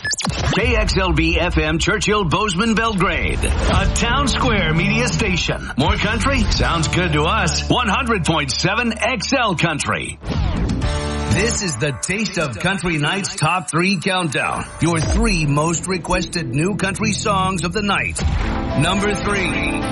KXLB FM Churchill Bozeman Belgrade, a Town Square media station. More country? Sounds good to us. 100.7 XL Country. This is the Taste of Country Night's Top 3 Countdown. Your 3 most requested new country songs of the night. Number 3.